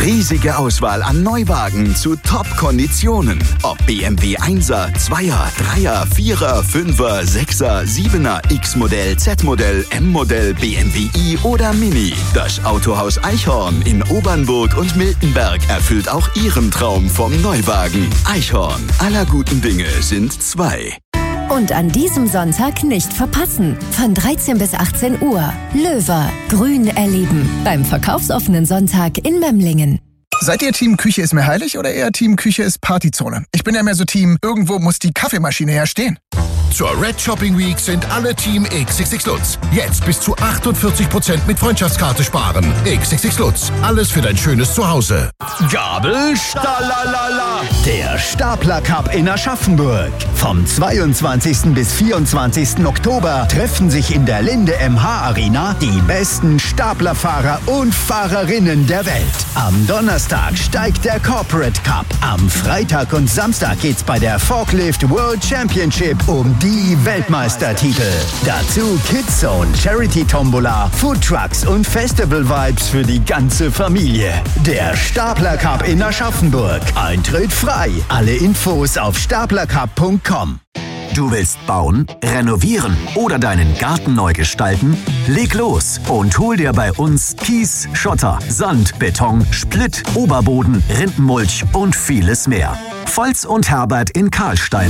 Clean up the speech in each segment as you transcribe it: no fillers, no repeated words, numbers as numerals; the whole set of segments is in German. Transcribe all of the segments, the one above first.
Riesige Auswahl an Neuwagen zu Top-Konditionen. Ob BMW 1er, 2er, 3er, 4er, 5er, 6er, 7er, X-Modell, Z-Modell, M-Modell, BMW i oder Mini. Das Autohaus Eichhorn in Obernburg und Miltenberg erfüllt auch Ihren Traum vom Neuwagen. Eichhorn, aller guten Dinge sind zwei. Und an diesem Sonntag nicht verpassen. Von 13 bis 18 Uhr. Löwer. Grün erleben. Beim verkaufsoffenen Sonntag in Memlingen. Seid ihr Team Küche ist mir heilig oder eher Team Küche ist Partyzone? Ich bin ja mehr so Team, irgendwo muss die Kaffeemaschine herstehen. Zur Red Shopping Week sind alle Team XXX Lutz. Jetzt bis zu 48% mit Freundschaftskarte sparen. XXX Lutz. Alles für dein schönes Zuhause. Gabelstalalala. Der Stapler Cup in Aschaffenburg. Vom 22. bis 24. Oktober treffen sich in der Linde MH Arena die besten Staplerfahrer und Fahrerinnen der Welt. Am Donnerstag steigt der Corporate Cup. Am Freitag und Samstag geht's bei der Forklift World Championship um die Weltmeistertitel. Dazu Kidzone, Charity Tombola, Foodtrucks und Festival-Vibes für die ganze Familie. Der Stapler Cup in Aschaffenburg. Eintritt frei. Alle Infos auf staplercup.com. Du willst bauen, renovieren oder deinen Garten neu gestalten? Leg los und hol dir bei uns Kies, Schotter, Sand, Beton, Splitt, Oberboden, Rindenmulch und vieles mehr. Volz und Herbert in Karlstein.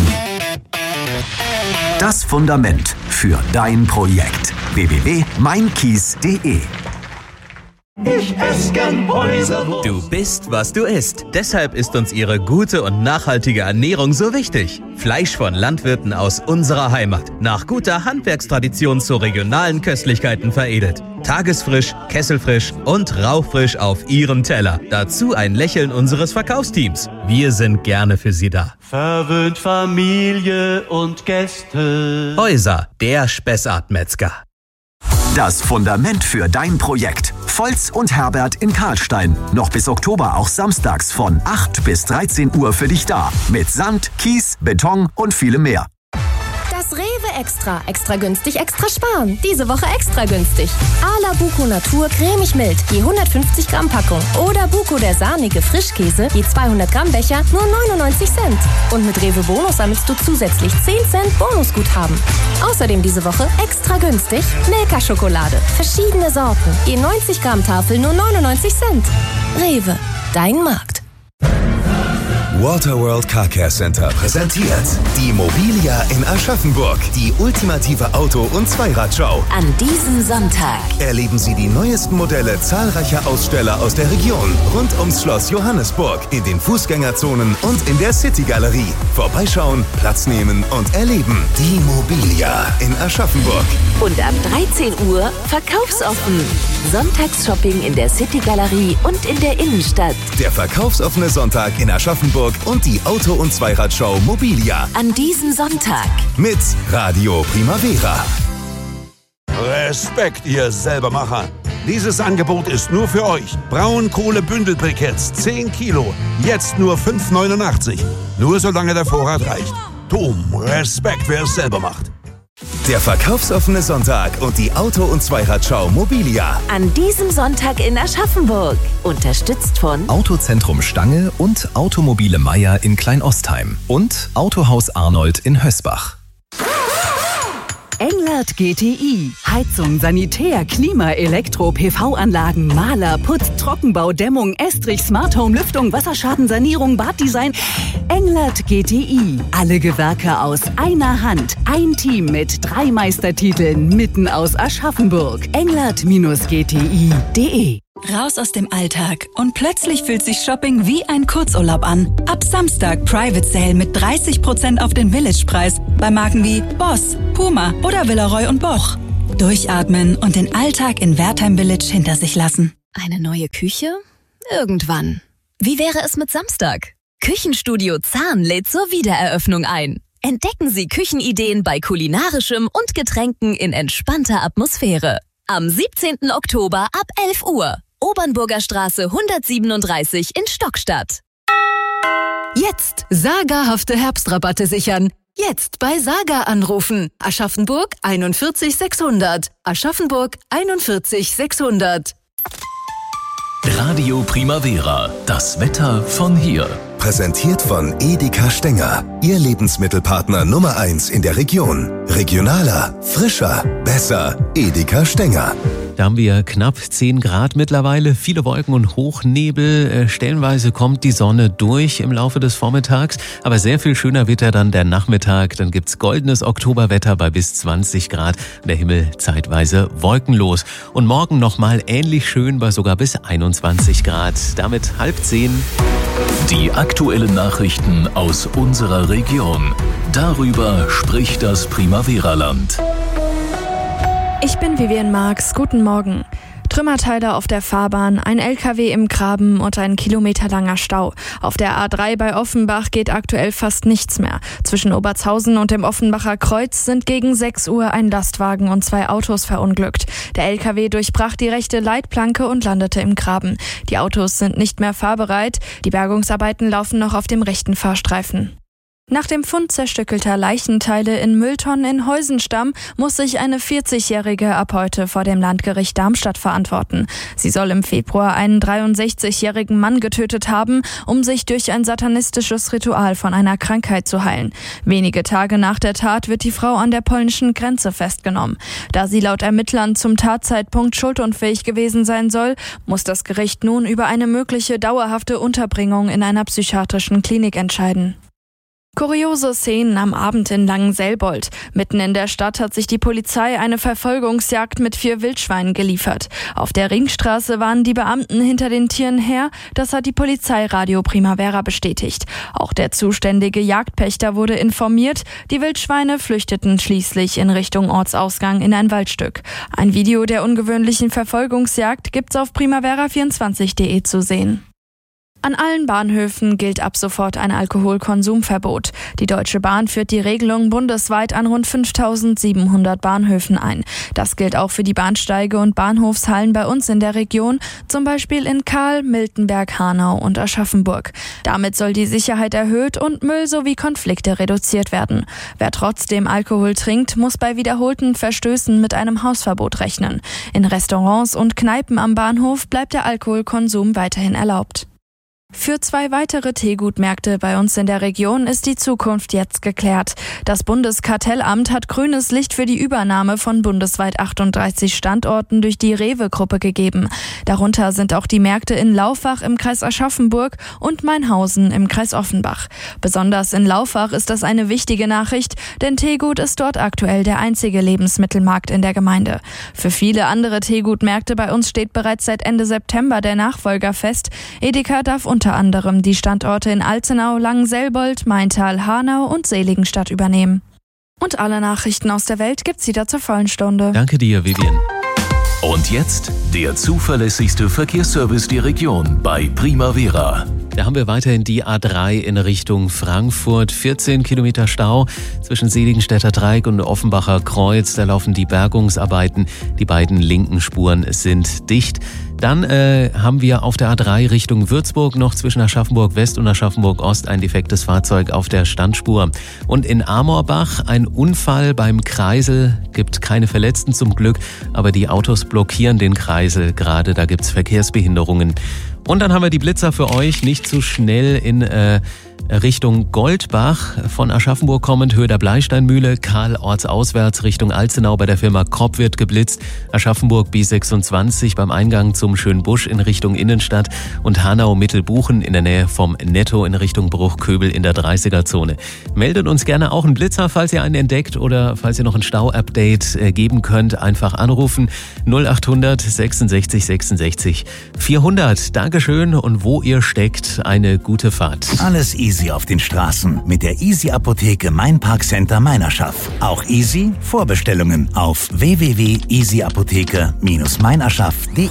Das Fundament für dein Projekt. www.meinkies.de. Ich esse gern Häuserwurst. Du bist, was du isst. Deshalb ist uns ihre gute und nachhaltige Ernährung so wichtig. Fleisch von Landwirten aus unserer Heimat. Nach guter Handwerkstradition zu regionalen Köstlichkeiten veredelt. Tagesfrisch, kesselfrisch und rauchfrisch auf Ihrem Teller. Dazu ein Lächeln unseres Verkaufsteams. Wir sind gerne für Sie da. Verwöhnt Familie und Gäste. Häuser, der Spessart-Metzger. Das Fundament für dein Projekt. Volz und Herbert in Karlstein. Noch bis Oktober auch samstags von 8 bis 13 Uhr für dich da. Mit Sand, Kies, Beton und vielem mehr. Das Rewe Extra. Extra günstig, extra sparen. Diese Woche extra günstig. Ala Buko Natur cremig mild, je 150 Gramm Packung. Oder Buko der sahnige Frischkäse, je 200 Gramm Becher, nur 99 Cent. Und mit Rewe Bonus sammelst du zusätzlich 10 Cent Bonusguthaben. Außerdem diese Woche extra günstig Milka-Schokolade. Verschiedene Sorten, je 90 Gramm Tafel, nur 99 Cent. Rewe, dein Markt. Waterworld Car Care Center präsentiert die Mobilia in Aschaffenburg, die ultimative Auto- und Zweiradshow. An diesem Sonntag Erleben Sie die neuesten Modelle zahlreicher Aussteller aus der Region rund ums Schloss Johannesburg, in den Fußgängerzonen und in der City-Galerie. Vorbeischauen, Platz nehmen und erleben. Die Mobilia in Aschaffenburg. und ab 13 Uhr verkaufsoffen. Sonntagsshopping in der City-Galerie und in der Innenstadt. Der verkaufsoffene Sonntag in Aschaffenburg und die Auto- und Zweiradshow Mobilia. An diesem Sonntag. Mit Radio Primavera. Respekt, ihr Selbermacher. Dieses Angebot ist nur für euch. Braunkohle-Bündelbriketts, 10 Kilo. Jetzt nur 5,89. Nur solange der Vorrat reicht. Dom, Respekt, wer es selber macht. Der verkaufsoffene Sonntag und die Auto- und Zweiradshow Mobilia. An diesem Sonntag in Aschaffenburg. Unterstützt von Autozentrum Stange und Automobile Meier in Kleinostheim und Autohaus Arnold in Hösbach. Englert GTI. Heizung, Sanitär, Klima, Elektro, PV-Anlagen, Maler, Putz, Trockenbau, Dämmung, Estrich, Smart Home, Lüftung, Wasserschadensanierung, Baddesign. Englert GTI. Alle Gewerke aus einer Hand. Ein Team mit 3 Meistertiteln mitten aus Aschaffenburg. Englert-gti.de. Raus aus dem Alltag und plötzlich fühlt sich Shopping wie ein Kurzurlaub an. Ab Samstag Private Sale mit 30% auf den Village-Preis bei Marken wie Boss, Puma oder Villeroy & Boch. Durchatmen und den Alltag in Wertheim Village hinter sich lassen. Eine neue Küche? Irgendwann. Wie wäre es mit Samstag? Küchenstudio Zahn lädt zur Wiedereröffnung ein. Entdecken Sie Küchenideen bei kulinarischem und Getränken in entspannter Atmosphäre. Am 17. Oktober ab 11 Uhr. Obernburger Straße 137 in Stockstadt. Jetzt sagerhafte Herbstrabatte sichern. Jetzt bei Saga anrufen. Aschaffenburg 41 600. Aschaffenburg 41 600. Radio Primavera, das Wetter von hier. Präsentiert von Edeka Stenger, Ihr Lebensmittelpartner Nummer 1 in der Region. Regionaler, frischer, besser. Edeka Stenger. Da haben wir knapp 10 Grad mittlerweile, viele Wolken und Hochnebel. Stellenweise kommt die Sonne durch im Laufe des Vormittags, aber sehr viel schöner wird ja dann der Nachmittag. Dann gibt's goldenes Oktoberwetter bei bis 20 Grad, der Himmel zeitweise wolkenlos. Und morgen nochmal ähnlich schön bei sogar bis 21 Grad. Damit 9:30. Die aktuellen Nachrichten aus unserer Region. Darüber spricht das Primavera-Land. Ich bin Vivian Marx. Guten Morgen. Trümmerteile auf der Fahrbahn, ein LKW im Graben und ein kilometerlanger Stau. Auf der A3 bei Offenbach geht aktuell fast nichts mehr. Zwischen Obertshausen und dem Offenbacher Kreuz sind gegen 6 Uhr ein Lastwagen und 2 Autos verunglückt. Der LKW durchbrach die rechte Leitplanke und landete im Graben. Die Autos sind nicht mehr fahrbereit. Die Bergungsarbeiten laufen noch auf dem rechten Fahrstreifen. Nach dem Fund zerstückelter Leichenteile in Mülltonnen in Heusenstamm muss sich eine 40-Jährige ab heute vor dem Landgericht Darmstadt verantworten. Sie soll im Februar einen 63-jährigen Mann getötet haben, um sich durch ein satanistisches Ritual von einer Krankheit zu heilen. Wenige Tage nach der Tat wird die Frau an der polnischen Grenze festgenommen. Da sie laut Ermittlern zum Tatzeitpunkt schuldunfähig gewesen sein soll, muss das Gericht nun über eine mögliche dauerhafte Unterbringung in einer psychiatrischen Klinik entscheiden. Kuriose Szenen am Abend in Langenselbold. Mitten in der Stadt hat sich die Polizei eine Verfolgungsjagd mit 4 Wildschweinen geliefert. Auf der Ringstraße waren die Beamten hinter den Tieren her, das hat die Polizei Radio Primavera bestätigt. Auch der zuständige Jagdpächter wurde informiert. Die Wildschweine flüchteten schließlich in Richtung Ortsausgang in ein Waldstück. Ein Video der ungewöhnlichen Verfolgungsjagd gibt's auf primavera24.de zu sehen. An allen Bahnhöfen gilt ab sofort ein Alkoholkonsumverbot. Die Deutsche Bahn führt die Regelung bundesweit an rund 5.700 Bahnhöfen ein. Das gilt auch für die Bahnsteige und Bahnhofshallen bei uns in der Region, zum Beispiel in Kahl, Miltenberg, Hanau und Aschaffenburg. Damit soll die Sicherheit erhöht und Müll sowie Konflikte reduziert werden. Wer trotzdem Alkohol trinkt, muss bei wiederholten Verstößen mit einem Hausverbot rechnen. In Restaurants und Kneipen am Bahnhof bleibt der Alkoholkonsum weiterhin erlaubt. Für 2 weitere Teegutmärkte bei uns in der Region ist die Zukunft jetzt geklärt. Das Bundeskartellamt hat grünes Licht für die Übernahme von bundesweit 38 Standorten durch die Rewe-Gruppe gegeben. Darunter sind auch die Märkte in Laufach im Kreis Aschaffenburg und Mainhausen im Kreis Offenbach. Besonders in Laufach ist das eine wichtige Nachricht, denn Teegut ist dort aktuell der einzige Lebensmittelmarkt in der Gemeinde. Für viele andere Teegutmärkte bei uns steht bereits seit Ende September der Nachfolger fest. Edeka darf unter anderem die Standorte in Alzenau, Langenselbold, Maintal, Hanau und Seligenstadt übernehmen. Und alle Nachrichten aus der Welt gibt's wieder zur vollen Stunde. Danke dir, Vivian. Und jetzt der zuverlässigste Verkehrsservice der Region bei Primavera. Da haben wir weiterhin die A3 in Richtung Frankfurt. 14 Kilometer Stau zwischen Seligenstädter Dreieck und Offenbacher Kreuz. Da laufen die Bergungsarbeiten. Die beiden linken Spuren sind dicht. Dann haben wir auf der A3 Richtung Würzburg noch zwischen Aschaffenburg West und Aschaffenburg Ost ein defektes Fahrzeug auf der Standspur. Und in Amorbach ein Unfall beim Kreisel. Gibt keine Verletzten zum Glück, aber die Autos blockieren den Kreisel gerade. Da gibt's Verkehrsbehinderungen. Und dann haben wir die Blitzer für euch, nicht zu schnell in Richtung Goldbach, von Aschaffenburg kommend, Höhe der Bleisteinmühle, Kahl ortsauswärts Richtung Alzenau bei der Firma Kopp wird geblitzt, Aschaffenburg B26 beim Eingang zum Schönbusch in Richtung Innenstadt und Hanau-Mittelbuchen in der Nähe vom Netto in Richtung Bruchköbel in der 30er-Zone. Meldet uns gerne auch einen Blitzer, falls ihr einen entdeckt oder falls ihr noch ein Stau-Update geben könnt, einfach anrufen 0800 66 66 400. Dankeschön und wo ihr steckt, eine gute Fahrt. Alles easy auf den Straßen mit der Easy Apotheke Main Park Center Meinerschaff. Auch easy Vorbestellungen auf www.easyapotheke-meinerschaff.de.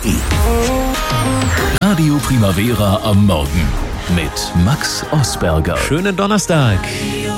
Radio Primavera am Morgen mit Max Osberger. Schönen Donnerstag.